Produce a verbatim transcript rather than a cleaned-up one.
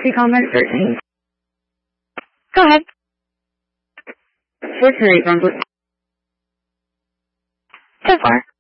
policy comment thirteen. Go ahead. What's your rate on So far.